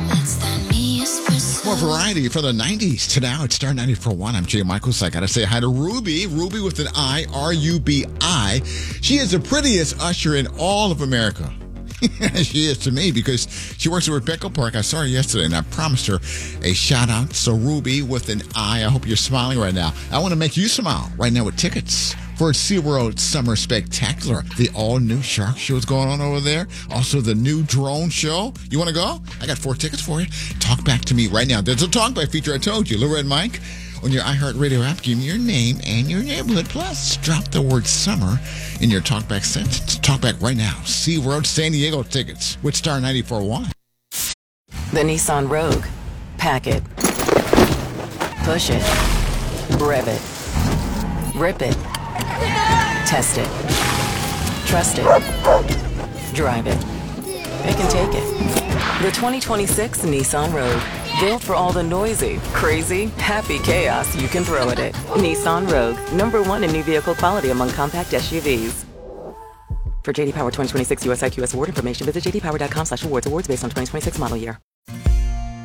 More variety from the 90s to now. It's Star 94.1. I'm Jay Michaels. I got to say hi to Ruby. Ruby with an I, R-U-B-I. She is the prettiest usher in all of America. She is to me because she works at Rebecca Park. I saw her yesterday and I promised her a shout out. So Ruby with an I hope you're smiling right now. I want to make you smile right now with tickets for SeaWorld Summer Spectacular. The all-new shark show is going on over there. Also the new drone show. You want to go? I got 4 tickets for you. Talk back to me right now. There's a talkback feature I told you. Lou Red Mike. On your iHeartRadio app, give me your name and your neighborhood. Plus, drop the word summer in your talkback sentence. Talkback right now. SeaWorld San Diego tickets with Star 94.1. The Nissan Rogue. Pack it. Push it. Rev it. Rip it. Test it. Trust it. Drive it. It can take it. The 2026 Nissan Rogue. Built for all the noisy, crazy, happy chaos you can throw at it. Nissan Rogue, #1 in new vehicle quality among compact SUVs. For JD Power 2026 US IQS award information, visit jdpower.com/awards. Awards based on 2026 model year.